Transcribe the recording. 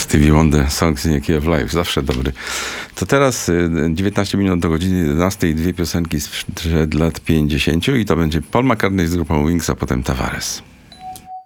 Stevie Wonder, Songs in a Key of Life, zawsze dobry. To teraz 19 minut do godziny 11 i dwie piosenki sprzed lat 50 i to będzie Paul McCartney z grupą Wings, a potem Tavares.